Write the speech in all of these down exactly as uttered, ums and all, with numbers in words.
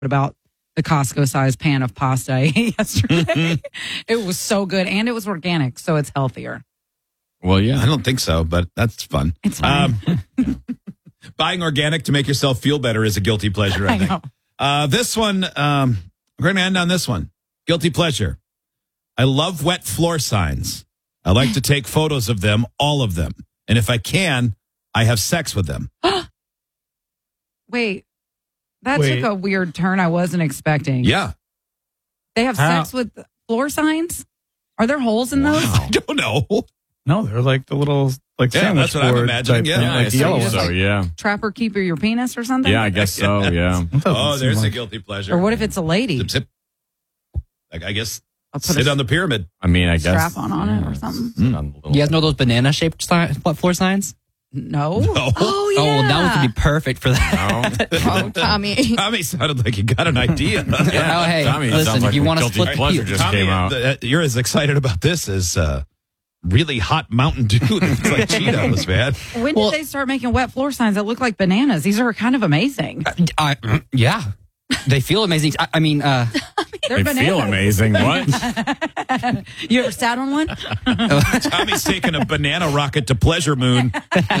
about the Costco-sized pan of pasta I ate yesterday. It was so good, and it was organic, so it's healthier. Well, yeah, I don't think so, but that's fun. It's fine. Um, buying organic to make yourself feel better is a guilty pleasure, I, I think. know. Uh, this one, um, we're going to end on this one. Guilty pleasure. I love wet floor signs. I like to take photos of them, all of them. And if I can, I have sex with them. Wait, that Wait. took a weird turn I wasn't expecting. Yeah. They have How? sex with floor signs? Are there holes in those? I don't know. No, they're like the little like Yeah, sandwich that's what I'm board imagining, type yeah. thing, Yeah, like I the yellow assume stuff. so, yeah. Trapper keeper your penis or something? Yeah, I guess so, yeah. Oh, there's a like, guilty pleasure. Or what if it's a lady? Zip, zip. Like, I guess I'll put sit a on the pyramid. I mean, I guess. strap on on it or something. Sit on the little- You guys know those banana-shaped si- floor signs? No. No. Oh, yeah. Oh, well, that one would be perfect for that. Oh, Tommy. Tommy sounded like you got an idea. Oh, hey, Tommy, it listen, sounds if like you a want to guilty split the pleasure cube. just Tommy, came out. the- you're as excited about this as uh, really hot Mountain Dew that looks like Cheetos, man. When Well- did they start making wet floor signs that look like bananas? These are kind of amazing. I, yeah. They feel amazing. I, I mean, uh, They're They bananas. feel amazing. What? You ever sat on one? Tommy's taking a banana rocket to Pleasure Moon.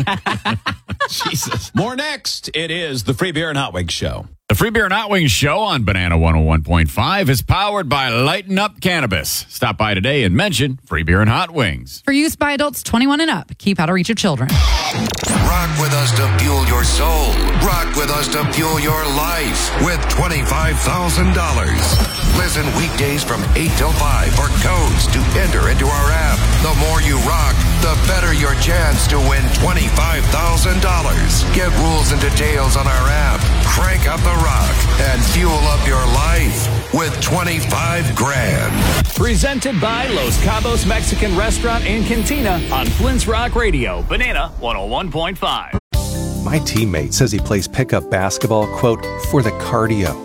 Jesus. More next. It is the Free Beer and Hot Wings Show. The Free Beer and Hot Wings Show on Banana one oh one point five is powered by Lighten Up Cannabis. Stop by today and mention Free Beer and Hot Wings. For use by adults twenty-one and up. Keep out of reach of children. Rock with us to fuel your soul. Rock with us to fuel your life with twenty-five thousand dollars. Listen weekdays from eight till five for codes to enter into our app. The more you rock, the better your chance to win twenty-five thousand dollars. Get rules and details on our app. Crank up the rock and fuel up your life with twenty-five grand. Presented by Los Cabos Mexican Restaurant and Cantina on Flint's Rock Radio, Banana one oh one point five. My teammate says he plays pickup basketball, quote, for the cardio.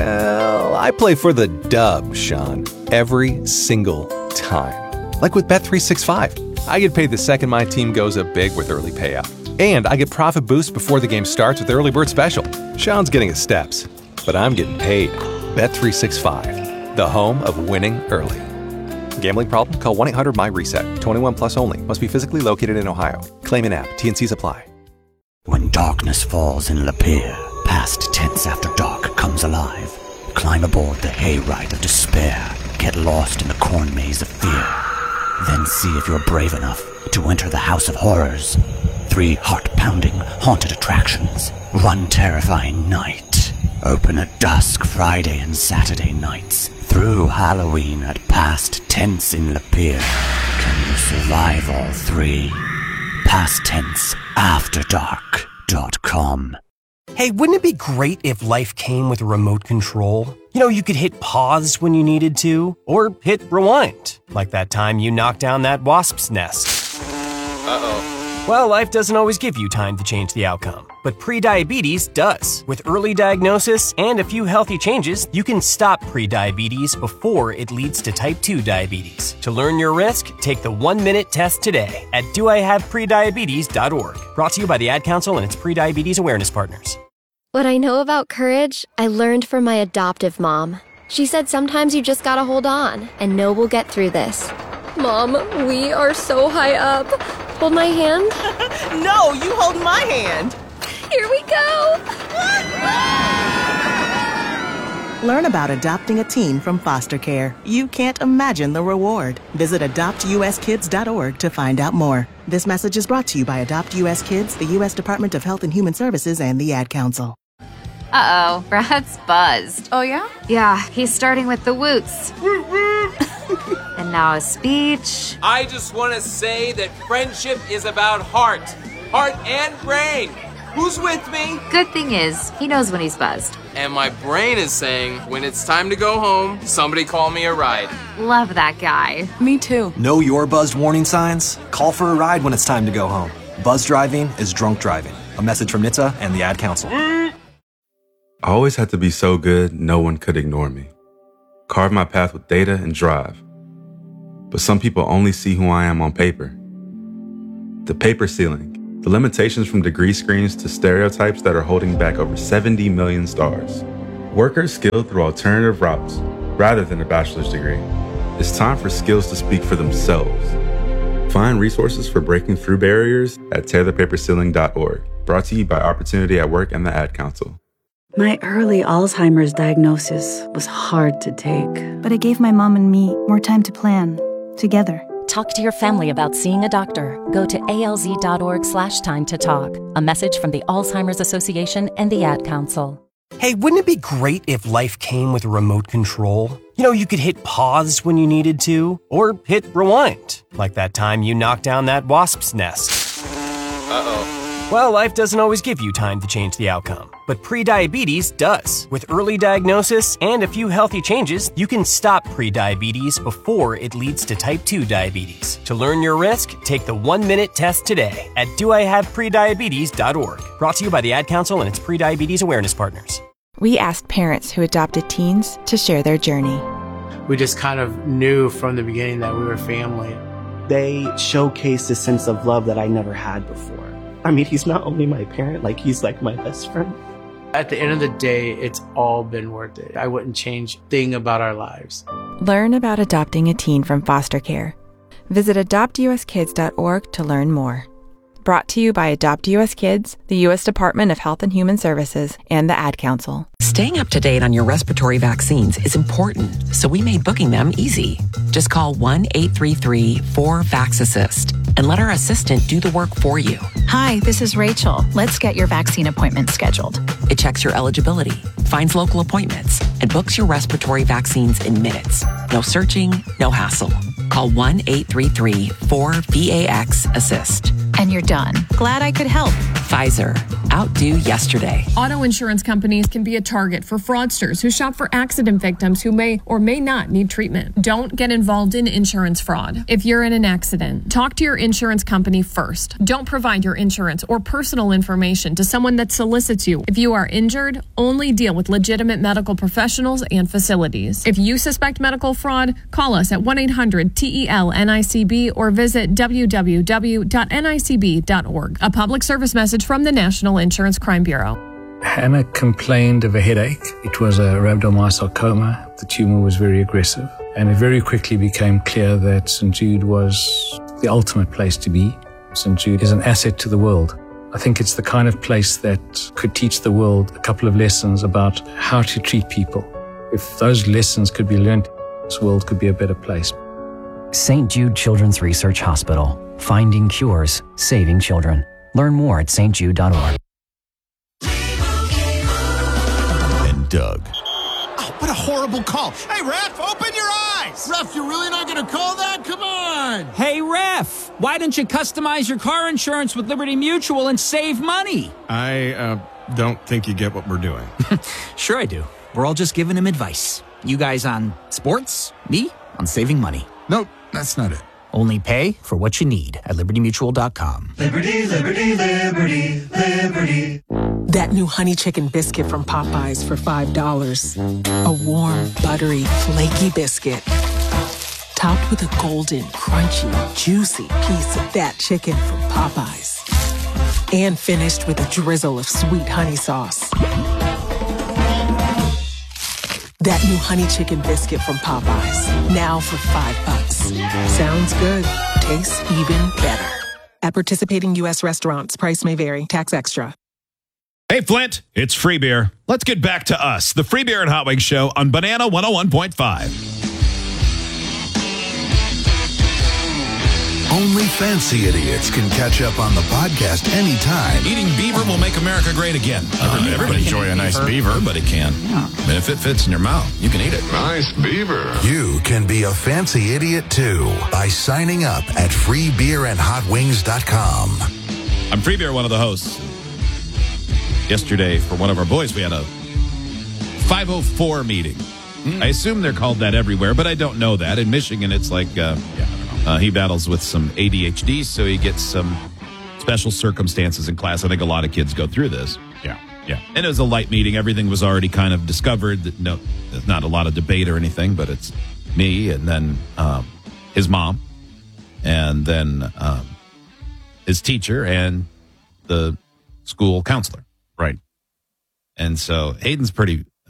Well, I play for the dub, Sean, every single time. Like with Bet three sixty-five. I get paid the second my team goes up big with early payout. And I get profit boosts before the game starts with Early Bird Special. Sean's getting his steps, but I'm getting paid. Bet three sixty-five, the home of winning early. Gambling problem? Call one eight hundred my reset. twenty-one plus only. Must be physically located in Ohio. Claim in app. T N Cs apply. When darkness falls in Lapeer, past tense after dark comes alive. Climb aboard the hayride of despair. Get lost in the corn maze of fear. Then see if you're brave enough to enter the House of Horrors. Three heart-pounding, haunted attractions. One terrifying night. Open at dusk Friday and Saturday nights. Through Halloween at past tense in Lapeer. Can you survive all three? Past tense after dark dot com. Hey, wouldn't it be great if life came with a remote control? You know, you could hit pause when you needed to, or hit rewind, like that time you knocked down that wasp's nest. Uh-oh. Well, life doesn't always give you time to change the outcome, but prediabetes does. With early diagnosis and a few healthy changes, you can stop prediabetes before it leads to type two diabetes. To learn your risk, take the one-minute test today at do I have prediabetes dot org. Brought to you by the Ad Council and its prediabetes awareness partners. What I know about courage, I learned from my adoptive mom. She said sometimes you just gotta hold on and know we'll get through this. Mom, we are so high up. Hold my hand. No, you hold my hand. Here we go. Learn about adopting a teen from foster care. You can't imagine the reward. Visit adopt u s kids dot org to find out more. This message is brought to you by Adopt U S Kids, the U S Department of Health and Human Services, and the Ad Council. Uh-oh, Brad's buzzed. Oh, yeah? Yeah, he's starting with the woots. And now a speech. I just want to say that friendship is about heart. Heart and brain. Who's with me? Good thing is, he knows when he's buzzed. And my brain is saying, when it's time to go home, somebody call me a ride. Love that guy. Me too. Know your buzzed warning signs? Call for a ride when it's time to go home. Buzz driving is drunk driving. A message from N H T S A and the Ad Council. I always had to be so good, no one could ignore me. Carve my path with data and drive. But some people only see who I am on paper. The paper ceiling, the limitations from degree screens to stereotypes that are holding back over seventy million stars. Work are skilled through alternative routes rather than a bachelor's degree. It's time for skills to speak for themselves. Find resources for breaking through barriers at tear the paper ceiling dot org. Brought to you by Opportunity at Work and the Ad Council. My early Alzheimer's diagnosis was hard to take. But it gave my mom and me more time to plan, together. Talk to your family about seeing a doctor. Go to alz.org slash time to talk. A message from the Alzheimer's Association and the Ad Council. Hey, wouldn't it be great if life came with a remote control? You know, you could hit pause when you needed to, or hit rewind, like that time you knocked down that wasp's nest. Uh-oh. Well, life doesn't always give you time to change the outcome, but prediabetes does. With early diagnosis and a few healthy changes, you can stop prediabetes before it leads to type two diabetes. To learn your risk, take the one-minute test today at do I have prediabetes dot org. Brought to you by the Ad Council and its prediabetes awareness partners. We asked parents who adopted teens to share their journey. We just kind of knew from the beginning that we were family. They showcased a sense of love that I never had before. I mean, he's not only my parent, like he's like my best friend. At the end of the day, it's all been worth it. I wouldn't change a thing about our lives. Learn about adopting a teen from foster care. Visit adopt u s kids dot org to learn more. Brought to you by Adopt U S Kids, the U S Department of Health and Human Services, and the Ad Council. Staying up to date on your respiratory vaccines is important, so we made booking them easy. Just call one eight three three four vax assist and let our assistant do the work for you. Hi, this is Rachel. Let's get your vaccine appointment scheduled. It checks your eligibility, finds local appointments, and books your respiratory vaccines in minutes. No searching, no hassle. Call one eight three three four V A X assist. And you're done. Glad I could help. Pfizer. Outdo yesterday. Auto insurance companies can be a target for fraudsters who shop for accident victims who may or may not need treatment. Don't get involved in insurance fraud. If you're in an accident, talk to your insurance company first. Don't provide your insurance or personal information to someone that solicits you. If you are injured, only deal with legitimate medical professionals and facilities. If you suspect medical fraud, call us at one eight hundred T E L N I C B or visit w w w dot n i c b dot org. A public service message from the National Insurance Crime Bureau. Hannah complained of a headache. It was a rhabdomyosarcoma. The tumor was very aggressive. And it very quickly became clear that Saint Jude was the ultimate place to be. Saint Jude is an asset to the world. I think it's the kind of place that could teach the world a couple of lessons about how to treat people. If those lessons could be learned, this world could be a better place. Saint Jude Children's Research Hospital. Finding cures, saving children. Learn more at st jude dot org. And Doug. Oh, what a horrible call. Hey, ref, open your eyes. Ref, you're really not going to call that? Come on. Hey, ref, why don't you customize your car insurance with Liberty Mutual and save money? I uh, don't think you get what we're doing. Sure I do. We're all just giving him advice. You guys on sports, me on saving money. Nope, that's not it. Only pay for what you need at liberty mutual dot com. Liberty, liberty, liberty, liberty. That new honey chicken biscuit from Popeyes for five dollars. A warm, buttery, flaky biscuit. Topped with a golden, crunchy, juicy piece of that chicken from Popeyes. And finished with a drizzle of sweet honey sauce. That new honey chicken biscuit from Popeyes. Now for five bucks. Sounds good. Tastes even better. At participating U S restaurants, price may vary. Tax extra. Hey, Flint, it's Free Beer. Let's get back to us, the Free Beer and Hot Wings Show on Banana one oh one point five. Only fancy idiots can catch up on the podcast anytime. Eating beaver will make America great again. Uh, everybody enjoy a nice beaver. Everybody can. Yeah. And if it fits in your mouth, you can eat it. Nice beaver. You can be a fancy idiot too by signing up at free beer and hot wings dot com. I'm Free Beer, one of the hosts. Yesterday, for one of our boys, we had a five oh four meeting. Mm. I assume they're called that everywhere, but I don't know that. In Michigan, it's like... Uh, yeah. Uh, he battles with some A D H D, so he gets some special circumstances in class. I think a lot of kids go through this. Yeah, yeah. And it was a light meeting. Everything was already kind of discovered. No, there's not a lot of debate or anything, but it's me and then um, his mom and then um, his teacher and the school counselor. Right. And so Hayden's pretty,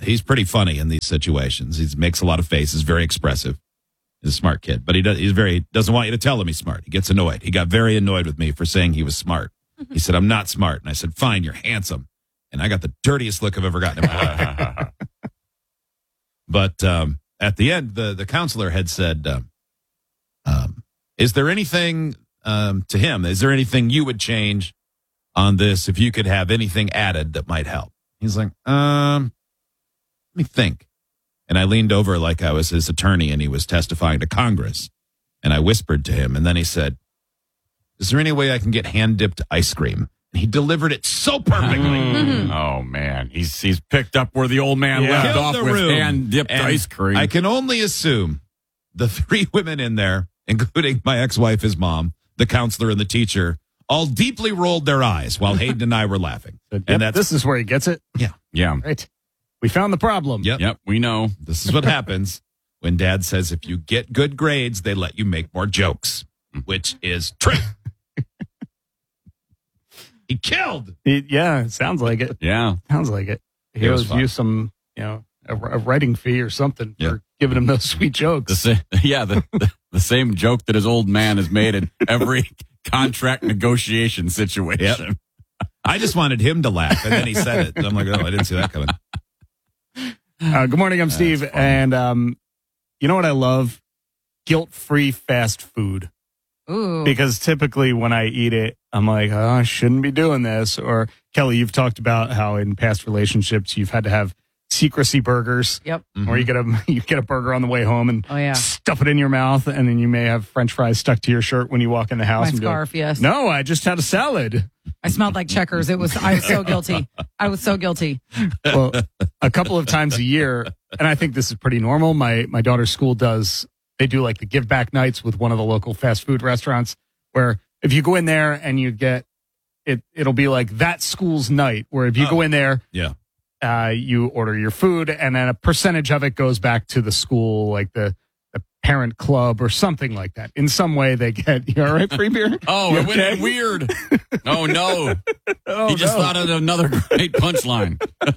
he's pretty funny in these situations. He makes a lot of faces, very expressive. He's a smart kid, but he does, he's very doesn't want you to tell him he's smart. He gets annoyed. He got very annoyed with me for saying he was smart. He said, I'm not smart. And I said, fine, you're handsome. And I got the dirtiest look I've ever gotten in my life. But um, at the end, the, the counselor had said, um, um, is there anything um, to him? Is there anything you would change on this if you could have anything added that might help? He's like, um, let me think. And I leaned over like I was his attorney and he was testifying to Congress. And I whispered to him. And then he said, is there any way I can get hand-dipped ice cream? And he delivered it so perfectly. Mm-hmm. Oh, man. He's he's picked up where the old man Yeah. left Killed off the with room. hand-dipped And ice cream. I can only assume the three women in there, including my ex-wife, his mom, the counselor, and the teacher, all deeply rolled their eyes while Hayden and I were laughing. Yep, and that's this is where he gets it. Yeah. Yeah. Right. We found the problem. Yep. Yep, we know. This is what happens when Dad says if you get good grades, they let you make more jokes, which is true. He killed. He- yeah, it sounds like it. Yeah. Sounds like it. He It was owes fun. you some, you know, a, a writing fee or something Yep. for giving him those sweet jokes. The sa- yeah, the, the, the same joke that his old man has made in every contract negotiation situation. Yep. I just wanted him to laugh, and then he said it. I'm like, oh, I didn't see that coming. Uh, good morning. I'm Steve. And um, you know what I love? Guilt-free fast food. Ooh. Because typically when I eat it, I'm like, oh, I shouldn't be doing this. Or Kelly, you've talked about how in past relationships you've had to have secrecy burgers. Yep. Where you get a you get a burger on the way home and Oh, yeah. stuff it in your mouth, and then you may have French fries stuck to your shirt when you walk in the house. My and be like, scarf, yes. No, I just had a salad. I smelled like Checkers. It was, I was so guilty. I was so guilty. Well, a couple of times a year, and I think this is pretty normal. My my daughter's school does, they do like the give back nights with one of the local fast food restaurants where if you go in there and you get it, it'll be like that school's night where if you Oh. go in there, Yeah. uh, you order your food and then a percentage of it goes back to the school, like the, the parent club or something like that. In some way they get, you all right, free beer? Oh, You it went okay? weird. Oh, no. Oh, he just no. thought of another great punchline.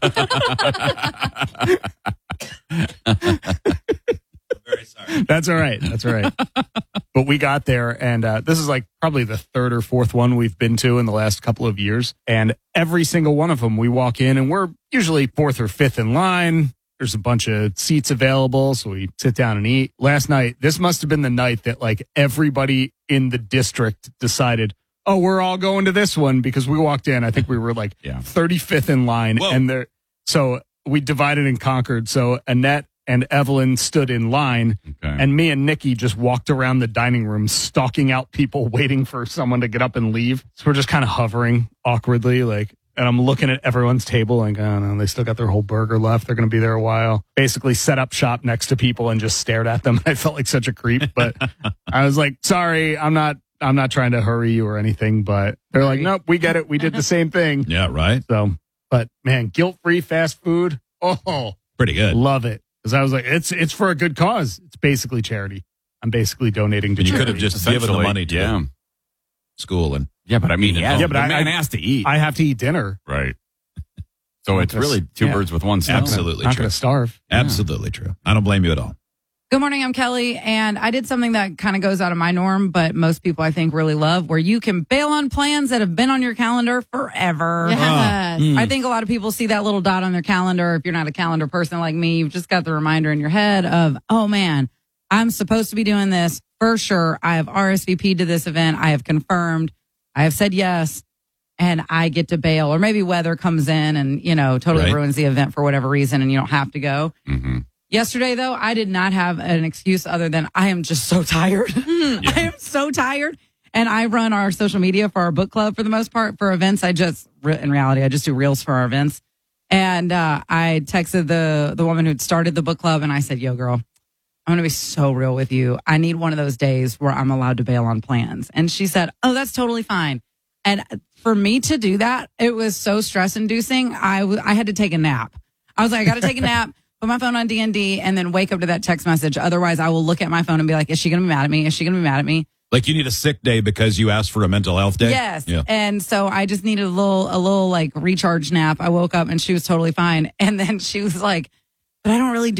Very sorry. That's all right. That's all right. But we got there, and uh, this is like probably the third or fourth one we've been to in the last couple of years. And every single one of them, we walk in, and we're usually fourth or fifth in line. There's a bunch of seats available, so we sit down and eat. Last night, this must have been the night that like everybody in the district decided, oh, we're all going to this one because we walked in. I think we were like Yeah. thirty-fifth in line, Whoa. and there. So we divided and conquered. So Annette and Evelyn stood in line, Okay. and me and Nikki just walked around the dining room, stalking out people, waiting for someone to get up and leave. So we're just kind of hovering awkwardly, like, and I'm looking at everyone's table, like, oh no, they still got their whole burger left. They're going to be there a while. Basically set up shop next to people and just stared at them. I felt like such a creep, but I was like, sorry, I'm not, I'm not trying to hurry you or anything, but they're like, nope, we get it. We did the same thing. Yeah, right? So, but man, guilt-free fast food. Oh, Pretty good. love it. Because I was like, it's it's for a good cause. It's basically charity. I'm basically donating to And you charity. could have just given the Essentially, money to yeah. school and Yeah, but I mean, Yeah, yeah, but the I- man I- has to eat. I have to eat dinner. right. So it's Not gonna- really two yeah. birds with one stone. Absolutely Not true. going to starve. Absolutely true. I don't blame you at all. Good morning, I'm Kelly, and I did something that kind of goes out of my norm, but most people I think really love, where you can bail on plans that have been on your calendar forever. Yes. Mm. I think a lot of people see that little dot on their calendar. If you're not a calendar person like me, you've just got the reminder in your head of, oh man, I'm supposed to be doing this for sure. I have R S V P'd to this event. I have confirmed. I have said yes, and I get to bail. Or maybe weather comes in and, you know, totally Right. ruins the event for whatever reason, and you don't have to go. Mm-hmm. Yesterday, though, I did not have an excuse other than I am just so tired. I am so tired. And I run our social media for our book club for the most part. For events, I just, in reality, I just do reels for our events. And uh, I texted the the woman who'd started the book club, and I said, yo, girl, I'm going to be so real with you. I need one of those days where I'm allowed to bail on plans. And she said, oh, that's totally fine. And for me to do that, it was so stress inducing. I, w- I had to take a nap. I was like, I got to take a nap. Put my phone on D and D and then wake up to that text message. Otherwise, I will look at my phone and be like, is she going to be mad at me? Is she going to be mad at me? Like you need a sick day because you asked for a mental health day? Yes. Yeah. And so I just needed a little, a little like recharge nap. I woke up and she was totally fine. And then she was like, but I don't really do